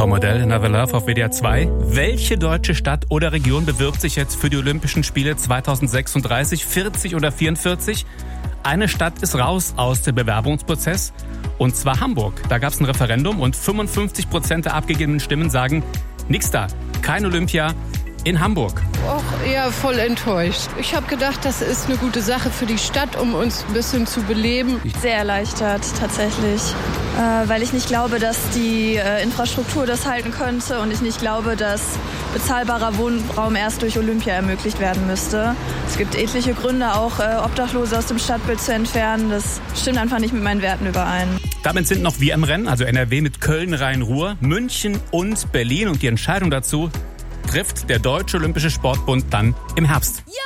TV-Modell Another Love auf WDR 2. Welche deutsche Stadt oder Region bewirbt sich jetzt für die Olympischen Spiele 2036, 40 oder 44? Eine Stadt ist raus aus dem Bewerbungsprozess, und zwar Hamburg. Da gab es ein Referendum und 55% der abgegebenen Stimmen sagen, nix da, kein Olympia in Hamburg. Och, eher voll enttäuscht. Ich habe gedacht, das ist eine gute Sache für die Stadt, um uns ein bisschen zu beleben. Sehr erleichtert tatsächlich, weil ich nicht glaube, dass die Infrastruktur das halten könnte und ich nicht glaube, dass bezahlbarer Wohnraum erst durch Olympia ermöglicht werden müsste. Es gibt etliche Gründe, auch Obdachlose aus dem Stadtbild zu entfernen. Das stimmt einfach nicht mit meinen Werten überein. Damit sind noch wir im Rennen, also NRW mit Köln, Rhein-Ruhr, München und Berlin. Und die Entscheidung dazu trifft der Deutsche Olympische Sportbund dann im Herbst.